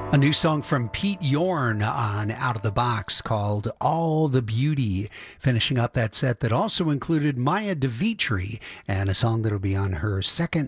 A new song from Pete Yorn on Out of the Box called All the Beauty, finishing up that set that also included Maya DeVitri and a song that'll be on her second